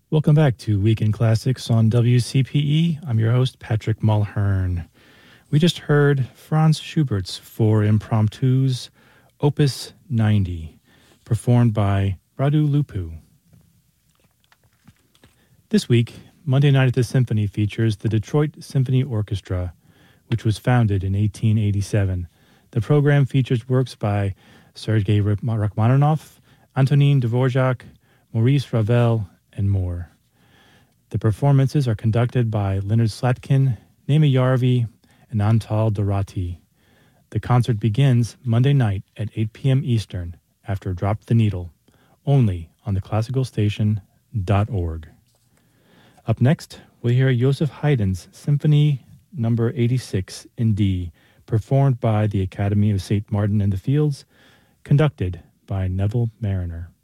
Welcome back to Weekend Classics on WCPE. I'm your host, Patrick Mulhern. We just heard Franz Schubert's Four Impromptus, Opus 90, performed by Radu Lupu. This week, Monday Night at the Symphony features the Detroit Symphony Orchestra, which was founded in 1887. The program features works by Sergei Rachmaninoff, Antonin Dvorak, Maurice Ravel, and more. The performances are conducted by Leonard Slatkin, Naima Yarvi, and Antal Dorati. The concert begins Monday night at 8 p.m. Eastern after Drop the Needle, only on theclassicalstation.org. Up next, we'll hear Joseph Haydn's Symphony No. 86 in D, performed by the Academy of St. Martin in the Fields, conducted by Neville Mariner.